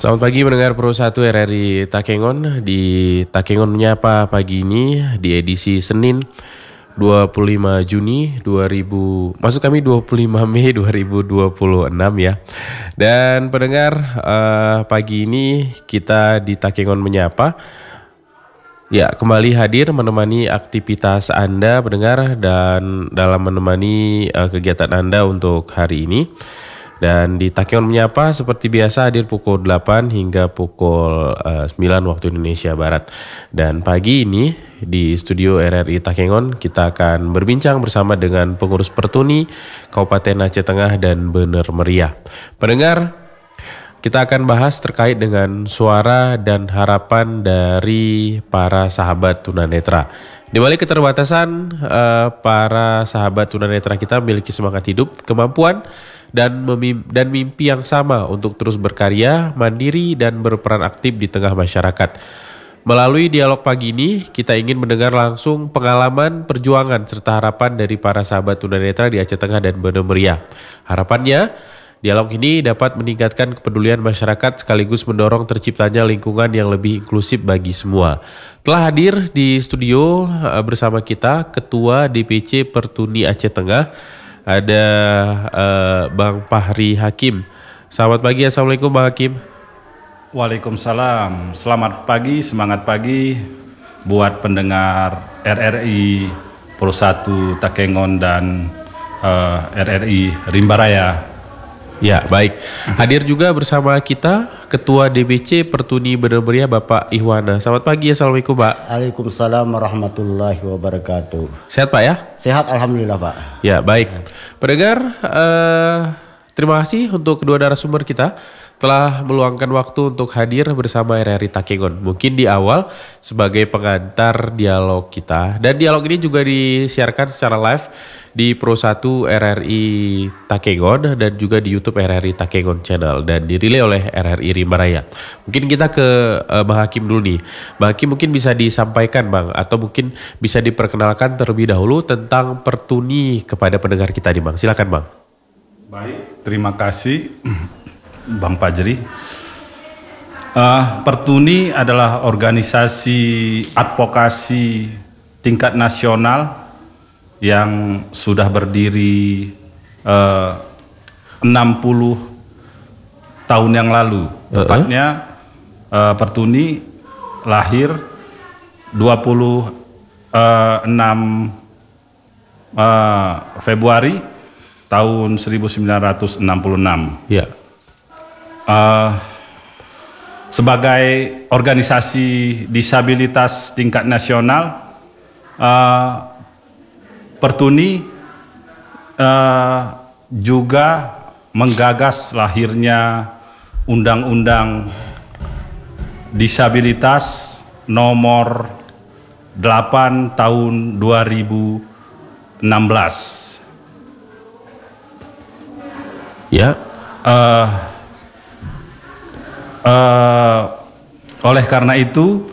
Selamat pagi mendengar Pro 1 RRI Takengon. Di Takengon Menyapa pagi ini di edisi Senin 25 Juni 2000, maksud kami 25 Mei 2026 ya. Dan pendengar, pagi ini kita di Takengon Menyapa ya kembali hadir menemani aktivitas Anda pendengar dan dalam menemani kegiatan Anda untuk hari ini. Dan di Takengon Menyapa seperti biasa hadir pukul 8 hingga pukul 9 waktu Indonesia Barat. Dan pagi ini di studio RRI Takengon kita akan berbincang bersama dengan pengurus Pertuni Kabupaten Aceh Tengah dan Bener Meriah. Pendengar, kita akan bahas terkait dengan suara dan harapan dari para sahabat tunanetra. Di balik keterbatasan, para sahabat tunanetra kita memiliki semangat hidup, kemampuan, dan mimpi yang sama untuk terus berkarya, mandiri, dan berperan aktif di tengah masyarakat. Melalui dialog pagi ini, kita ingin mendengar langsung pengalaman, perjuangan, serta harapan dari para sahabat tunanetra di Aceh Tengah dan Bener Meriah. Harapannya, dialog ini dapat meningkatkan kepedulian masyarakat sekaligus mendorong terciptanya lingkungan yang lebih inklusif bagi semua. Telah hadir di studio bersama kita Ketua DPC Pertuni Aceh Tengah, ada Bang Fahri Hakim. Selamat pagi, Assalamualaikum Bang Hakim. Waalaikumsalam, selamat pagi, semangat pagi buat pendengar RRI Pro 1 Takengon dan RRI Rimba Raya. Ya, baik. Hadir juga bersama kita Ketua DBC Pertuni Bener Meriah Bapak Ihwana. Selamat pagi, Assalamualaikum Pak. Waalaikumsalam warahmatullahi wabarakatuh. Sehat Pak ya? Sehat alhamdulillah Pak. Ya, baik. Pendengar, terima kasih untuk kedua narasumber kita telah meluangkan waktu untuk hadir bersama RRI Takengon. Mungkin di awal sebagai pengantar dialog kita. Dan dialog ini juga disiarkan secara live di Pro 1 RRI Takengon dan juga di YouTube RRI Takengon Channel dan dirilai oleh RRI Rimba Raya. Mungkin kita ke Bang Hakim dulu nih. Bang Hakim mungkin bisa disampaikan Bang, atau mungkin bisa diperkenalkan terlebih dahulu tentang Pertuni kepada pendengar kita nih Bang. Silakan Bang. Baik, terima kasih Bang Fajri. Pertuni adalah organisasi advokasi tingkat nasional yang sudah berdiri 60 tahun yang lalu. Tepatnya Pertuni lahir 26 Februari tahun 1966. Ya. Sebagai organisasi disabilitas tingkat nasional, Pertuni juga menggagas lahirnya Undang-Undang Disabilitas Nomor 8 Tahun 2016. Ya. Oleh karena itu,